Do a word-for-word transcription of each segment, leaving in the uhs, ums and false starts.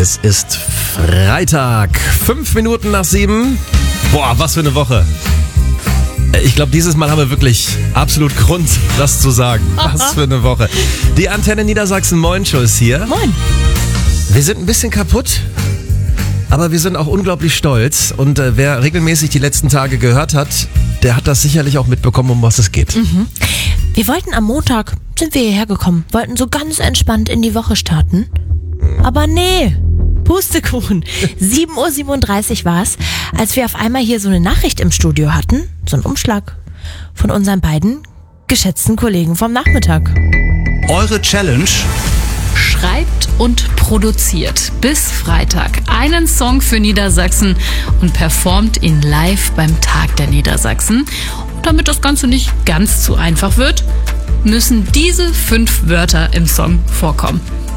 Es ist Freitag, fünf Minuten nach sieben. Boah, was für eine Woche. Ich glaube, dieses Mal haben wir wirklich absolut Grund, das zu sagen. Was für eine Woche. Die Antenne Niedersachsen Moin Show ist hier. Moin. Wir sind ein bisschen kaputt, aber wir sind auch unglaublich stolz. Und äh, wer regelmäßig die letzten Tage gehört hat, der hat das sicherlich auch mitbekommen, um was es geht. Mhm. Wir wollten am Montag, sind wir hierher gekommen, wollten so ganz entspannt in die Woche starten. Aber nee, Pustekuchen. sieben Uhr siebenunddreißig war es, als wir auf einmal hier so eine Nachricht im Studio hatten, so ein Umschlag von unseren beiden geschätzten Kollegen vom Nachmittag. Eure Challenge: Schreibt und produziert bis Freitag einen Song für Niedersachsen und performt ihn live beim Tag der Niedersachsen. Und damit das Ganze nicht ganz zu einfach wird, müssen diese fünf Wörter im Song vorkommen.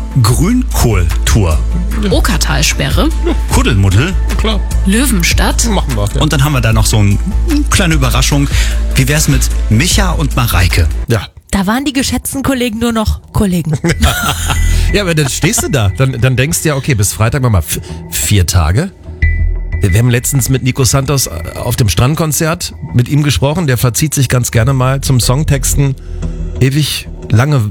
Grünkohltour, Okertalsperre, Kuddelmuddel, Klar, Löwenstadt, machen wir. Ja. und dann haben wir da noch so eine kleine Überraschung. Wie wär's mit Micha und Mareike? Ja. Da waren die geschätzten Kollegen nur noch Kollegen. Ja, aber dann stehst du da. Dann, dann denkst du ja, okay, bis Freitag machen wir f- vier Tage. Wir haben letztens mit Nico Santos auf dem Strandkonzert mit ihm gesprochen. Der verzieht sich ganz gerne mal zum Songtexten ewig lange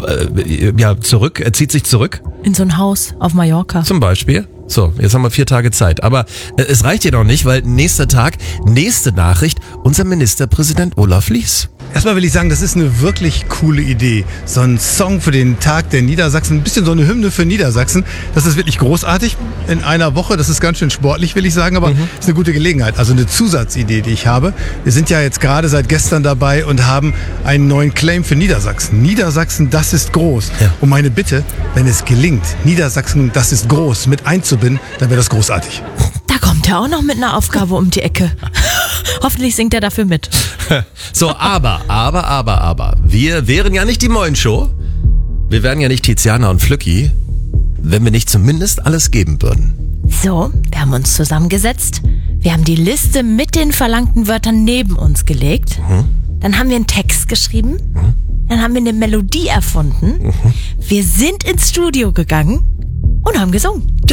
äh, ja, zurück. Er zieht sich zurück, In so ein Haus auf Mallorca. zum Beispiel. So, jetzt haben wir vier Tage Zeit. Aber äh, es reicht ja noch nicht, weil nächster Tag, nächste Nachricht, unser Ministerpräsident Olaf Lies. Erstmal will ich sagen, das ist eine wirklich coole Idee. So ein Song für den Tag der Niedersachsen, ein bisschen so eine Hymne für Niedersachsen. Das ist wirklich großartig in einer Woche. Das ist ganz schön sportlich, will ich sagen, aber mhm. ist eine gute Gelegenheit. Also eine Zusatzidee, die ich habe. Wir sind ja jetzt gerade seit gestern dabei und haben einen neuen Claim für Niedersachsen. Niedersachsen, das ist groß. Ja. Und meine Bitte, wenn es gelingt, Niedersachsen, das ist groß, mit einzubinden, dann wäre das großartig. Da kommt er auch noch mit einer Aufgabe um die Ecke. Hoffentlich singt er dafür mit. So, aber, aber, aber, aber. Wir wären ja nicht die Moin Show. Wir wären ja nicht Tiziana und Flücki, wenn wir nicht zumindest alles geben würden. So, wir haben uns zusammengesetzt. Wir haben die Liste mit den verlangten Wörtern neben uns gelegt. Mhm. Dann haben wir einen Text geschrieben. Mhm. Dann haben wir eine Melodie erfunden. Mhm. Wir sind ins Studio gegangen und haben gesungen. Ja.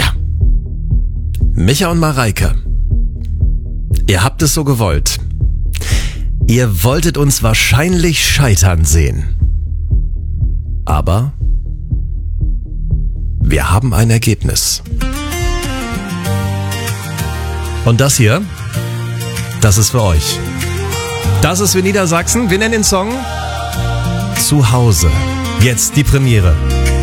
Micha und Mareike, ihr habt es so gewollt. Ihr wolltet uns wahrscheinlich scheitern sehen. Aber wir haben ein Ergebnis. Und das hier, das ist für euch. Das ist für Niedersachsen. Wir nennen den Song Zuhause. Jetzt die Premiere.